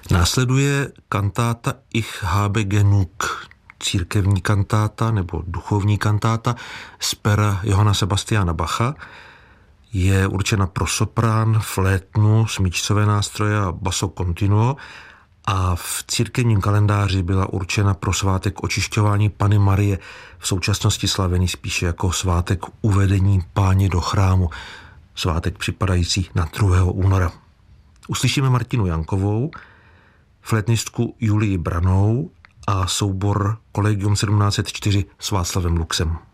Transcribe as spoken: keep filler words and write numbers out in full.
Následuje kantáta Ich habe genug, církevní kantáta nebo duchovní kantáta z pera Johana Sebastiana Bacha. Je určena pro soprán, flétnu, smyčcové nástroje a basso continuo a v církevním kalendáři byla určena pro svátek očišťování Panny Marie, v současnosti slavený spíše jako svátek uvedení Páně do chrámu, svátek připadající na druhého února. Uslyšíme Martinu Jankovou, flétnistku Julii Branou a soubor Collegium sedmnáct set čtyři s Václavem Luxem.